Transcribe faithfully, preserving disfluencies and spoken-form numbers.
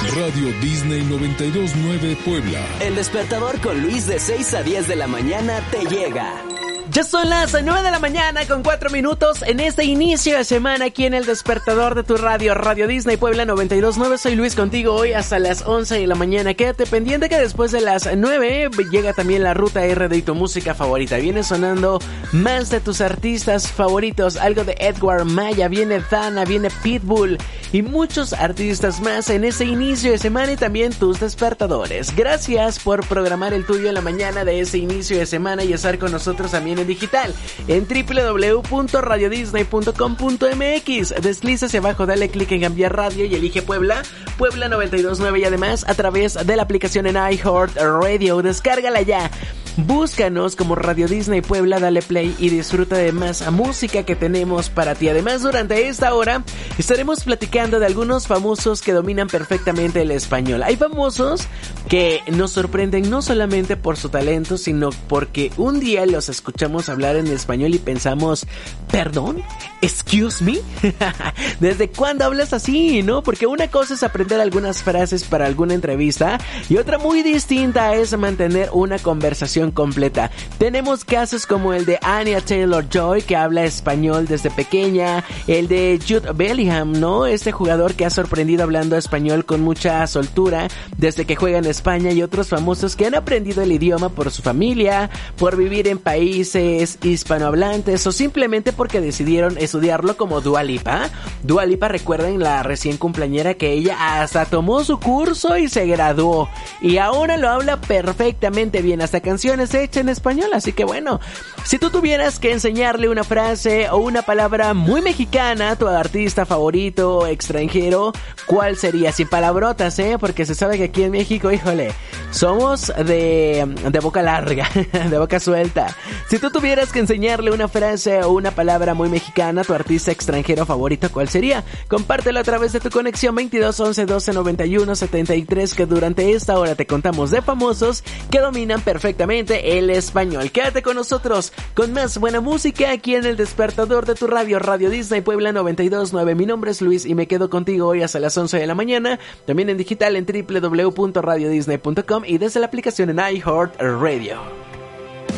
Radio Disney noventa y dos punto nueve Puebla. El despertador con Luis de seis a diez de la mañana te llega. Ya son las nueve de la mañana con cuatro minutos en este inicio de semana aquí en el despertador de tu radio, Radio Disney Puebla noventa y dos punto nueve. Soy Luis contigo hoy hasta las once de la mañana. Quédate pendiente que después de las nueve llega también la Ruta R de tu música favorita. Viene sonando más de tus artistas favoritos, algo de Edward Maya, viene Dana, viene Pitbull y muchos artistas más en ese inicio de semana y también tus despertadores. Gracias por programar el tuyo en la mañana de ese inicio de semana y estar con nosotros también en digital en doble u doble u doble u punto radio disney punto com punto m x. Desliza hacia abajo, dale clic en cambiar radio y elige Puebla, Puebla noventa y dos punto nueve y además a través de la aplicación en iHeartRadio. Descárgala ya. Búscanos como Radio Disney Puebla, dale play y disfruta de más música que tenemos para ti. Además, durante esta hora estaremos platicando de algunos famosos que dominan perfectamente el español. Hay famosos que nos sorprenden no solamente por su talento, sino porque un día los escuchamos hablar en español y pensamos, ¿perdón? ¿Excuse me? ¿Desde cuándo hablas así, no? Porque una cosa es aprender algunas frases para alguna entrevista y otra muy distinta es mantener una conversación completa. Tenemos casos como el de Anya Taylor-Joy, que habla español desde pequeña, el de Jude Bellingham, ¿no? Este jugador que ha sorprendido hablando español con mucha soltura desde que juega en España, y otros famosos que han aprendido el idioma por su familia, por vivir en países hispanohablantes o simplemente porque decidieron estudiarlo, como Dua Lipa. Dua Lipa, recuerden, la recién cumpleañera, que ella hasta tomó su curso y se graduó y ahora lo habla perfectamente bien, hasta canciones hecha en español. Así que bueno, si tú tuvieras que enseñarle una frase o una palabra muy mexicana a tu artista favorito extranjero, ¿cuál sería? Sin palabrotas, ¿eh? Porque se sabe que aquí en México, híjole, somos de, de boca larga, de boca suelta. Si tú tuvieras que enseñarle una frase o una palabra muy mexicana a tu artista extranjero favorito, ¿cuál sería? Compártelo a través de tu conexión veintidós once doce noventa y uno setenta y tres, que durante esta hora te contamos de famosos que dominan perfectamente el español. Quédate con nosotros con más buena música aquí en el despertador de tu radio, Radio Disney Puebla noventa y dos punto nueve. Mi nombre es Luis y me quedo contigo hoy hasta las once de la mañana, también en digital en doble u doble u doble u punto radio disney punto com y desde la aplicación en iHeartRadio.